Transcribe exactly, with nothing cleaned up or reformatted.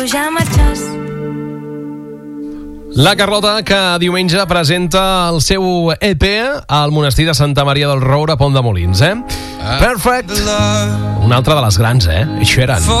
Ja marxes. La Carlota, que diumenge presenta el seu E P al monestir de Santa Maria del Roure a Pont de Molins, eh? Perfect. Una altra de les grans, eh? Això eren.